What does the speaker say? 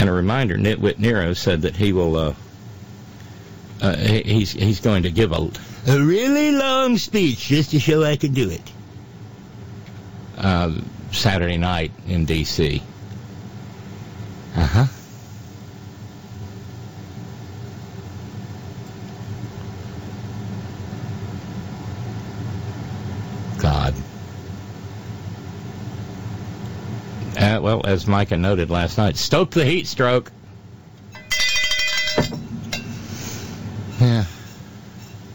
And a reminder, Nitwit Nero said that he will, he's going to give a really long speech just to show I can do it. Saturday night in D.C. Uh-huh. God. Well, as Micah noted last night, stoke the heat stroke.